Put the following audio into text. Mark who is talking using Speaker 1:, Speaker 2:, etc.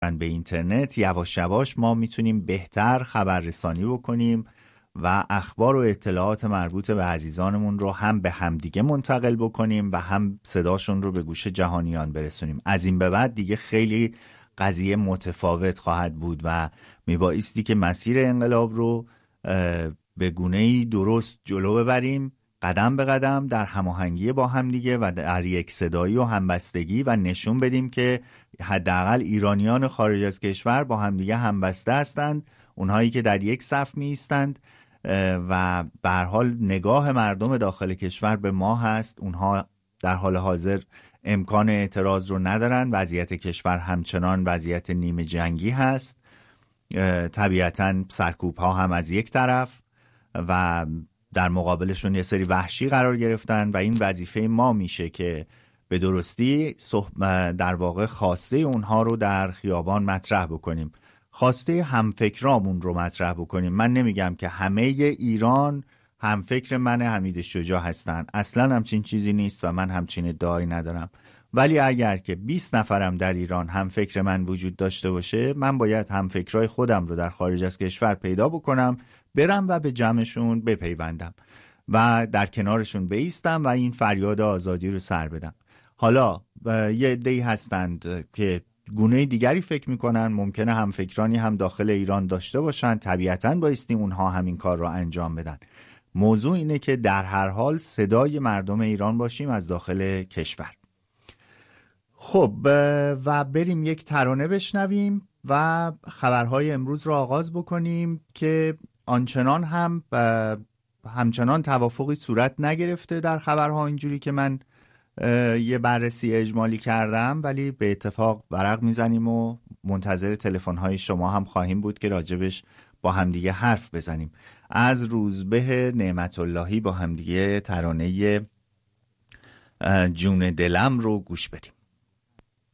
Speaker 1: به اینترنت یواش یواش ما میتونیم بهتر خبررسانی بکنیم و اخبار و اطلاعات مربوط به عزیزانمون رو هم به همدیگه منتقل بکنیم و هم صداشون رو به گوش جهانیان برسونیم. از این به بعد دیگه خیلی قضیه متفاوت خواهد بود و میبایستی که مسیر انقلاب رو به گونه‌ای درست جلو ببریم، قدم به قدم در هماهنگی با همدیگه و در یک صدایی و همبستگی، و نشون بدیم که حداقل ایرانیان خارج از کشور با همدیگه همبسته هستند، اونهایی که در یک صف می ایستند و به هر حال نگاه مردم داخل کشور به ما هست. اونها در حال حاضر امکان اعتراض رو ندارن، وضعیت کشور همچنان وضعیت نیمه جنگی هست، طبیعتاً سرکوب ها هم از یک طرف و در مقابلشون یه سری وحشی قرار گرفتن و این وظیفه ما میشه که به درستی در واقع خواسته اونها رو در خیابان مطرح بکنیم، خواسته همفکرامون رو مطرح بکنیم. من نمیگم که همه ایران همفکر من حمید شجاع هستن، اصلا همچین چیزی نیست و من همچین ادعایی ندارم، ولی اگر که 20 نفرم در ایران همفکر من وجود داشته باشه، من باید همفکرای خودم رو در خارج از کشور پیدا بکنم، برم و به جمعشون بپیوندم و در کنارشون بایستم و این فریاد آزادی رو سر بدم. حالا یه عده‌ای هستند که گونه دیگری فکر میکنن، ممکنه همفکرانی هم داخل ایران داشته باشن، طبیعتاً بایستی اونها همین کار رو انجام بدن. موضوع اینه که در هر حال صدای مردم ایران باشیم از داخل کشور. خب و بریم یک ترانه بشنویم و خبرهای امروز رو آغاز بکنیم که همچنان توافقی صورت نگرفته در خبرها، اینجوری که من یه بررسی اجمالی کردم، ولی به اتفاق ورق میزنیم و منتظر تلفن‌های شما هم خواهیم بود که راجبش با همدیگه حرف بزنیم. از روزبه نعمت اللهی با همدیگه ترانه جون دلم رو گوش بدیم.